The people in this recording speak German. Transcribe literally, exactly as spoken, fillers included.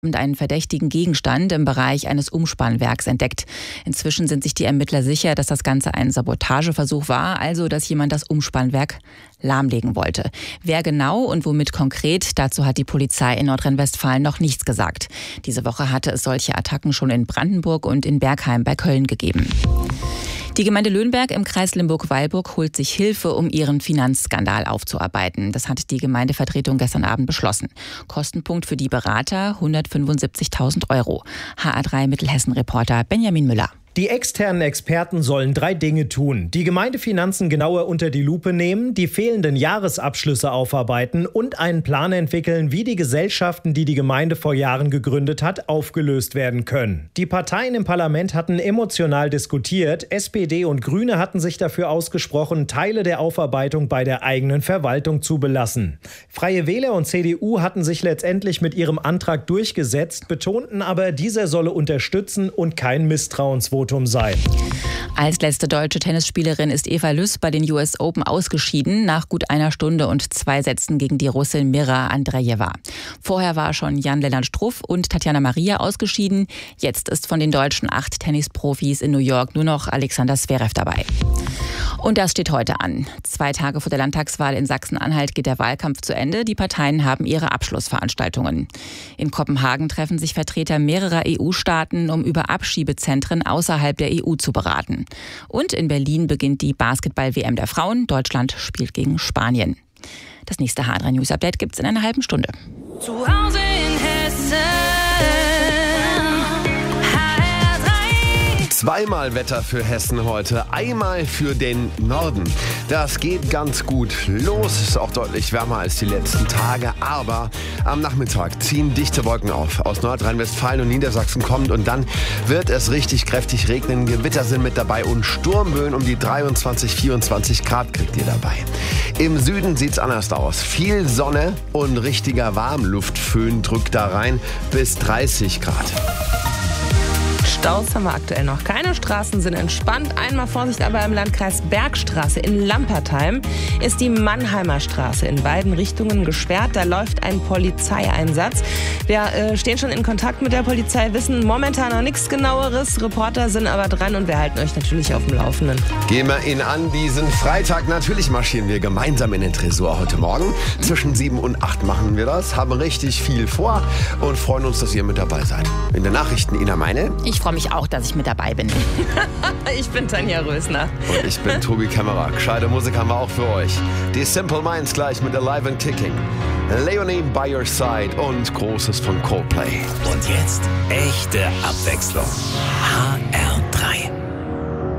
und einen verdächtigen Gegenstand im Bereich eines Umspannwerks entdeckt. Inzwischen sind sich die Ermittler sicher, dass das Ganze ein Sabotageversuch war, also dass jemand das Umspannwerk lahmlegen wollte. Wer genau und womit konkret, dazu hat die Polizei in Nordrhein-Westfalen noch nichts gesagt. Diese Woche hatte es solche Attacken schon in Brandenburg und in Bergheim bei Köln gegeben. Die Gemeinde Löhnberg im Kreis Limburg-Weilburg holt sich Hilfe, um ihren Finanzskandal aufzuarbeiten. Das hat die Gemeindevertretung gestern Abend beschlossen. Kostenpunkt für die Berater hundertfünfundsiebzigtausend Euro. H A drei Mittelhessen-Reporter Benjamin Müller. Die externen Experten sollen drei Dinge tun: die Gemeindefinanzen genauer unter die Lupe nehmen, die fehlenden Jahresabschlüsse aufarbeiten und einen Plan entwickeln, wie die Gesellschaften, die die Gemeinde vor Jahren gegründet hat, aufgelöst werden können. Die Parteien im Parlament hatten emotional diskutiert. S P D und Grüne hatten sich dafür ausgesprochen, Teile der Aufarbeitung bei der eigenen Verwaltung zu belassen. Freie Wähler und C D U hatten sich letztendlich mit ihrem Antrag durchgesetzt, betonten aber, dieser solle unterstützen und kein Misstrauensvotum sein. Als letzte deutsche Tennisspielerin ist Eva Lüss bei den U S Open ausgeschieden, nach gut einer Stunde und zwei Sätzen gegen die Russin Mira Andrejewa. Vorher war schon Jan-Lennart Struff und Tatjana Maria ausgeschieden. Jetzt ist von den deutschen acht Tennisprofis in New York nur noch Alexander Zverev dabei. Und das steht heute an. Zwei Tage vor der Landtagswahl in Sachsen-Anhalt geht der Wahlkampf zu Ende. Die Parteien haben ihre Abschlussveranstaltungen. In Kopenhagen treffen sich Vertreter mehrerer E U-Staaten, um über Abschiebezentren außerhalb der E U zu beraten. Und in Berlin beginnt die Basketball-W M der Frauen. Deutschland spielt gegen Spanien. Das nächste H drei News Update gibt's in einer halben Stunde. Zu Hause in Hessen. Zweimal Wetter für Hessen heute, einmal für den Norden. Das geht ganz gut los, ist auch deutlich wärmer als die letzten Tage, aber am Nachmittag ziehen dichte Wolken auf. Aus Nordrhein-Westfalen und Niedersachsen kommt und dann wird es richtig kräftig regnen. Gewitter sind mit dabei und Sturmböen um die dreiundzwanzig, vierundzwanzig Grad kriegt ihr dabei. Im Süden sieht's anders aus. Viel Sonne und richtiger Warmluftföhn drückt da rein bis dreißig Grad. Staus haben wir aktuell noch keine. Straßen sind entspannt. Einmal Vorsicht aber im Landkreis Bergstraße in Lampertheim ist die Mannheimer Straße in beiden Richtungen gesperrt. Da läuft ein Polizeieinsatz. Wir äh, stehen schon in Kontakt mit der Polizei, wissen momentan noch nichts Genaueres. Reporter sind aber dran und wir halten euch natürlich auf dem Laufenden. Gehen wir ihn an diesen Freitag. Natürlich marschieren wir gemeinsam in den Tresor heute Morgen. Zwischen sieben und acht machen wir das, haben richtig viel vor und freuen uns, dass ihr mit dabei seid. In den Nachrichten Ina Meine. Ich freue mich auch, dass ich mit dabei bin. Ich bin Tanja Rösner. Und ich bin Tobi Kämmerer. Gescheite Musik haben wir auch für euch. Die Simple Minds gleich mit Alive and Kicking. Leonie by Your Side und Großes von Coldplay. Und jetzt echte Abwechslung. H R